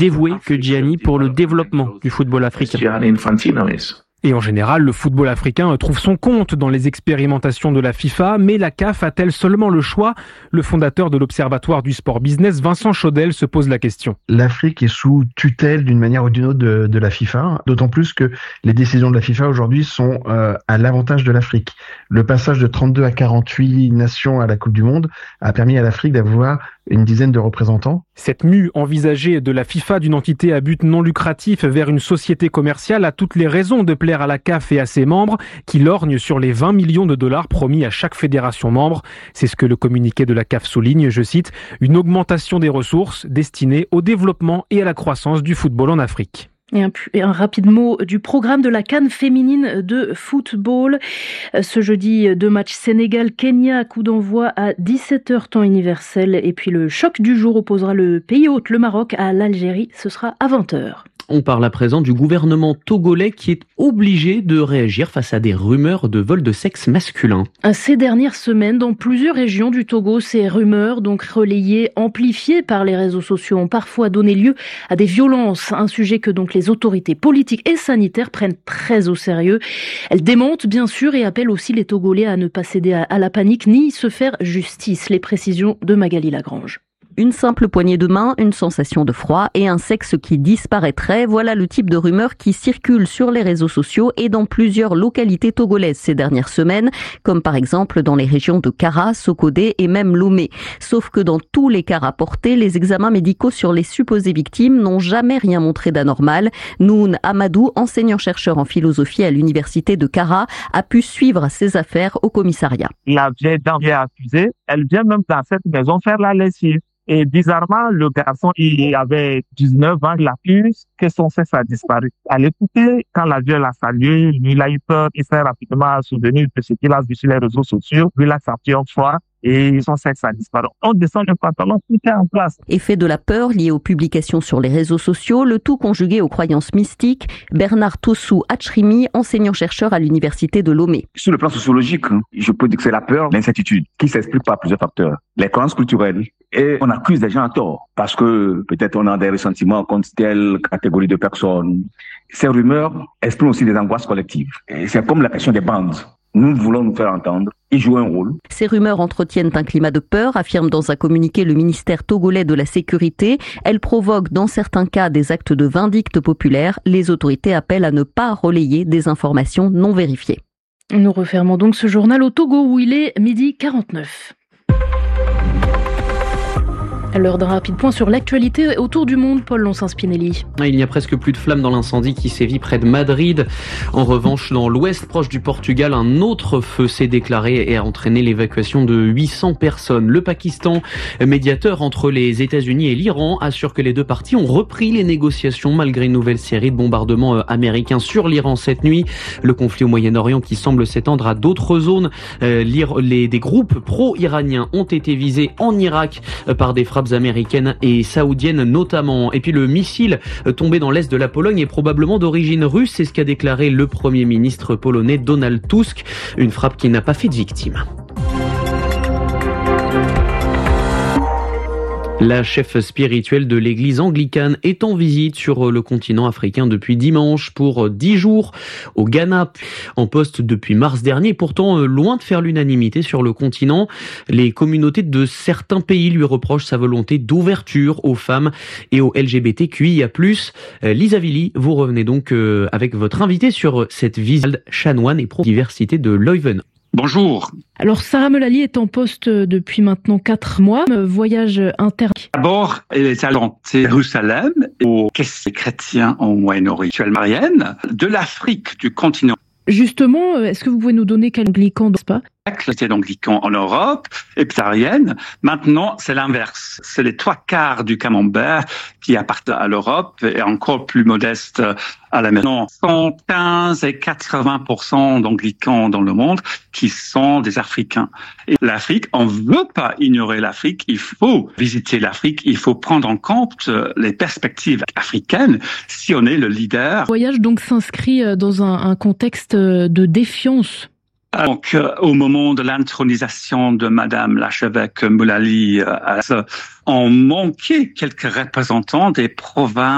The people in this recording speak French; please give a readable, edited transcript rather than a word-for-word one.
dévoué que Gianni pour le développement du football africain. Et en général, le football africain trouve son compte dans les expérimentations de la FIFA, mais la CAF a-t-elle seulement le choix ? Le fondateur de l'Observatoire du sport business, Vincent Chaudel, se pose la question. L'Afrique est sous tutelle d'une manière ou d'une autre de la FIFA, d'autant plus que les décisions de la FIFA aujourd'hui sont à l'avantage de l'Afrique. Le passage de 32 à 48 nations à la Coupe du Monde a permis à l'Afrique d'avoir une dizaine de représentants. Cette mue envisagée de la FIFA d'une entité à but non lucratif vers une société commerciale a toutes les raisons de plaire à la CAF et à ses membres qui lorgnent sur les 20 millions de dollars promis à chaque fédération membre. C'est ce que le communiqué de la CAF souligne, je cite, une augmentation des ressources destinée au développement et à la croissance du football en Afrique. Et un rapide mot du programme de la CAN féminine de football. Ce jeudi, 2 matchs Sénégal-Kenya, coup d'envoi à 17h temps universel. Et puis le choc du jour opposera le pays hôte, le Maroc, à l'Algérie. Ce sera à 20h. On parle à présent du gouvernement togolais qui est obligé de réagir face à des rumeurs de vol de sexe masculin. Ces dernières semaines, dans plusieurs régions du Togo, ces rumeurs, donc relayées, amplifiées par les réseaux sociaux, ont parfois donné lieu à des violences. Un sujet que donc les autorités politiques et sanitaires prennent très au sérieux. Elles démentent bien sûr et appellent aussi les Togolais à ne pas céder à la panique ni se faire justice. Les précisions de Magali Lagrange. Une simple poignée de main, une sensation de froid et un sexe qui disparaîtrait. Voilà le type de rumeurs qui circulent sur les réseaux sociaux et dans plusieurs localités togolaises ces dernières semaines, comme par exemple dans les régions de Kara, Sokodé et même Lomé. Sauf que dans tous les cas rapportés, les examens médicaux sur les supposées victimes n'ont jamais rien montré d'anormal. Noun Amadou, enseignant-chercheur en philosophie à l'université de Kara, a pu suivre ces affaires au commissariat. La vieille dame qui est accusée, elle vient même dans cette maison faire la lessive. Et bizarrement, le garçon, il avait 19 ans, il accuse que son sexe a disparu. À l'écouter, quand la vieille l'a salué, il a eu peur, il s'est rapidement souvenu de ce qu'il a vu sur les réseaux sociaux, il a senti un froid et son sexe a disparu. On descend le pantalon, tout est en place. Effet de la peur liée aux publications sur les réseaux sociaux, le tout conjugué aux croyances mystiques. Bernard Tossou Achrimi, enseignant-chercheur à l'université de Lomé. Sur le plan sociologique, je peux dire que c'est la peur, l'incertitude, qui s'explique par plusieurs facteurs. Les croyances culturelles. Et on accuse les gens à tort, parce que peut-être on a des ressentiments contre telle catégorie de personnes. Ces rumeurs expriment aussi des angoisses collectives. Et c'est comme la question des bandes. Nous voulons nous faire entendre et jouer un rôle. Ces rumeurs entretiennent un climat de peur, affirme dans un communiqué le ministère togolais de la Sécurité. Elles provoquent dans certains cas des actes de vindicte populaire. Les autorités appellent à ne pas relayer des informations non vérifiées. Nous refermons donc ce journal au Togo où il est 12h49. À l'heure d'un rapide point sur l'actualité autour du monde, Paul Lonsens-Spinelli. Il n'y a presque plus de flammes dans l'incendie qui sévit près de Madrid. En revanche, dans l'ouest proche du Portugal, un autre feu s'est déclaré et a entraîné l'évacuation de 800 personnes. Le Pakistan, médiateur entre les États-Unis et l'Iran, assure que les deux parties ont repris les négociations malgré une nouvelle série de bombardements américains sur l'Iran cette nuit. Le conflit au Moyen-Orient qui semble s'étendre à d'autres zones. Des groupes pro-iraniens ont été visés en Irak par des frappes américaines et saoudiennes notamment. Et puis le missile tombé dans l'est de la Pologne est probablement d'origine russe, c'est ce qu'a déclaré le Premier ministre polonais Donald Tusk. Une frappe qui n'a pas fait de victimes. La chef spirituelle de l'église anglicane est en visite sur le continent africain depuis dimanche pour 10 jours au Ghana. En poste depuis mars dernier, pourtant loin de faire l'unanimité sur le continent, les communautés de certains pays lui reprochent sa volonté d'ouverture aux femmes et aux LGBTQIA+. Lisa Villy, vous revenez donc avec votre invité sur cette visite chanoine et pro-diversité de Leuven. Bonjour. Alors Sarah Melali est en poste depuis maintenant 4 mois. Voyage interne. D'abord, elle est allée à Jérusalem, aux chrétiens en Moyen-Orient, marienne, de l'Afrique, du continent. Justement, est-ce que vous pouvez nous donner quel anglican, n'est-ce pas ? C'était anglican en Europe, héptarienne. Maintenant, c'est l'inverse. C'est les 3/4 du camembert qui appartiennent à l'Europe et encore plus modeste à la maison. 115 et 80% d'anglicans dans le monde qui sont des Africains. Et l'Afrique, on veut pas ignorer l'Afrique. Il faut visiter l'Afrique. Il faut prendre en compte les perspectives africaines si on est le leader. Le voyage donc s'inscrit dans un contexte de défiance. Donc, au moment de l'intronisation de Madame l'archevêque Melali, on manquait quelques représentants des provinces